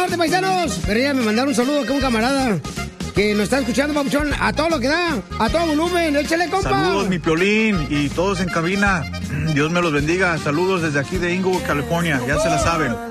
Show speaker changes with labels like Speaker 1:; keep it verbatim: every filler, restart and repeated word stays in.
Speaker 1: Fíjate, paisanos, pero ya me mandaron un saludo acá a un camarada que nos está escuchando, papuchón, a todo lo que da, a todo volumen. Échale, compa.
Speaker 2: Saludos, mi Piolín, y todos en cabina. Dios me los bendiga. Saludos desde aquí de Inglewood, California. Ya se la saben.